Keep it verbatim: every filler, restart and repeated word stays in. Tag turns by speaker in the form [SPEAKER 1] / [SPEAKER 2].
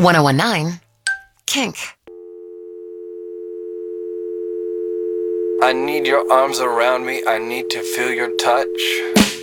[SPEAKER 1] ten nineteen Kink.
[SPEAKER 2] I need your arms around me, I need to feel your touch.